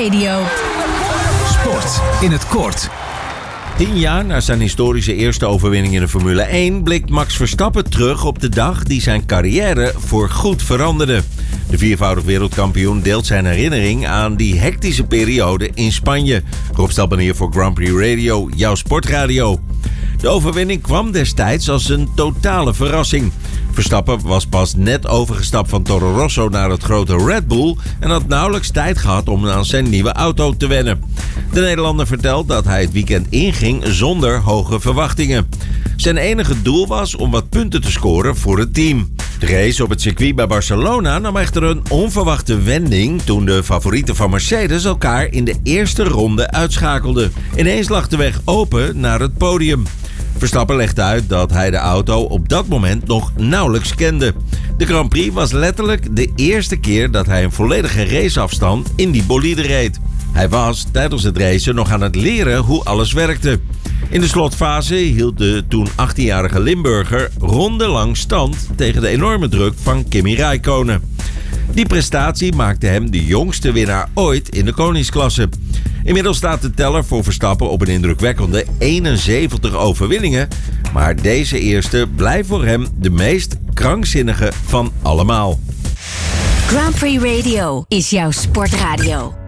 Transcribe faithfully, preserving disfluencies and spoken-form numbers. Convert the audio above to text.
Radio. Sport in het kort. Tien jaar na zijn historische eerste overwinning in de Formule één... blikt Max Verstappen terug op de dag die zijn carrière voorgoed veranderde. De viervoudig wereldkampioen deelt zijn herinnering aan die hectische periode in Spanje. Rob Stelbanier voor Grand Prix Radio, jouw sportradio. De overwinning kwam destijds als een totale verrassing. Verstappen was pas net overgestapt van Toro Rosso naar het grote Red Bull en had nauwelijks tijd gehad om aan zijn nieuwe auto te wennen. De Nederlander vertelt dat hij het weekend inging zonder hoge verwachtingen. Zijn enige doel was om wat punten te scoren voor het team. De race op het circuit bij Barcelona nam echter een onverwachte wending toen de favorieten van Mercedes elkaar in de eerste ronde uitschakelden. Ineens lag de weg open naar het podium. Verstappen legde uit dat hij de auto op dat moment nog nauwelijks kende. De Grand Prix was letterlijk de eerste keer dat hij een volledige raceafstand in die bolide reed. Hij was tijdens het racen nog aan het leren hoe alles werkte. In de slotfase hield de toen achttienjarige Limburger rondenlang stand tegen de enorme druk van Kimi Räikkönen. Die prestatie maakte hem de jongste winnaar ooit in de koningsklasse. Inmiddels staat de teller voor Verstappen op een indrukwekkende eenenzeventig overwinningen. Maar deze eerste blijft voor hem de meest krankzinnige van allemaal. Grand Prix Radio is jouw sportradio.